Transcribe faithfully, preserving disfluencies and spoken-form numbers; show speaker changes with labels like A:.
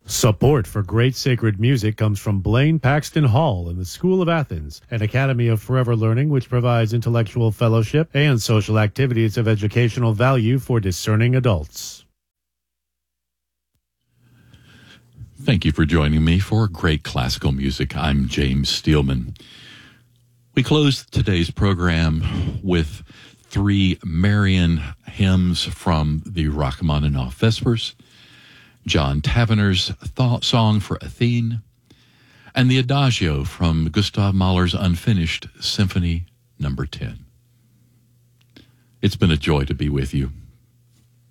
A: Support for great sacred music comes from Blaine Paxton Hall in the School of Athens, an academy of forever learning which provides intellectual fellowship and social activities of educational value for discerning adults.
B: Thank you for joining me for Great Classical Music. I'm James Steelman. We close today's program with three Marian hymns from the Rachmaninoff Vespers, John Tavener's thought song for Athene, and the Adagio from Gustav Mahler's unfinished Symphony Number ten. It's been a joy to be with you.